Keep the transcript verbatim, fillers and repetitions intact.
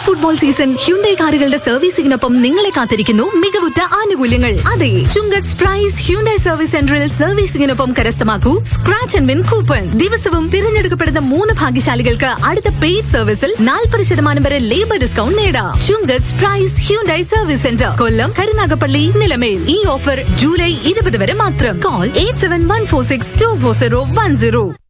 Football season Hyundai കാറുകളുടെ സർവീസിംഗിനൊപ്പം നിങ്ങളെ കാത്തിരിക്കുന്നു മികവുറ്റ ആനുകൂല്യങ്ങൾ. അതെ, ചുങ്കത്ത് പ്രൈസ് ഹ്യുണ്ടൈ സർവീസ് സെന്ററിൽ സർവീസിംഗിനൊപ്പം കരസ്ഥമാക്കൂ സ്ക്രാച്ച് ആൻഡ് വിൻ കൂപ്പൺ. ദിവസവും തിരഞ്ഞെടുക്കപ്പെടുന്ന മൂന്ന് ഭാഗ്യശാലികൾക്ക് അടുത്ത പെയ്ഡ് സർവീസിൽ നാൽപ്പത് ശതമാനം വരെ ലേബർ ഡിസ്കൗണ്ട് നേടാം. ചുങ്കത്ത് പ്രൈസ് ഹ്യുണ്ടൈ സർവീസ് സെന്റർ, കൊല്ലം, കരുനാഗപ്പള്ളി, നിലമേൽ. ഈ ഓഫർ ജൂലൈ ഇരുപത് വരെ മാത്രം. Call eight seven one four six to four zero one zero.